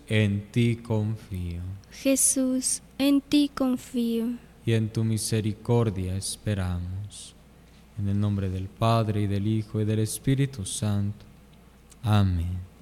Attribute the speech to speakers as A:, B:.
A: en ti confío.
B: Jesús, en ti confío.
A: Y en tu misericordia esperamos. En el nombre del Padre, y del Hijo, y del Espíritu Santo. Amén.